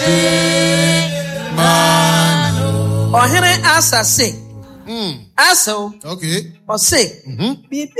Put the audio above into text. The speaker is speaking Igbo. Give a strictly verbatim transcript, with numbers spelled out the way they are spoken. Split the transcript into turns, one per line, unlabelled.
Ohere Asa say,
Mm.
Asa,
Okay.
or say,
Mm-hmm.
be